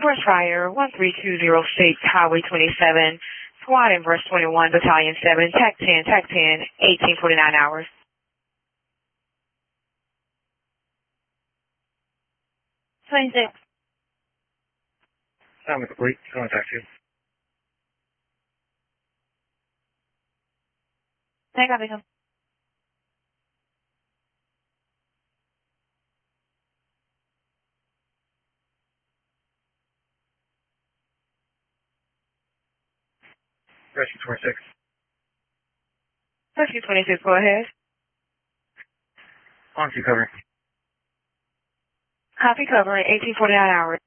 Brush Fire, 1320 State Highway 27, Squad and Brush 21, Battalion 7, TAC 10, 1849 hours. 26. Sound complete. Contact you. Take off, Bishop. Rescue 26. Rescue 26, go ahead. On to covering. Copy covering, 1849 hours.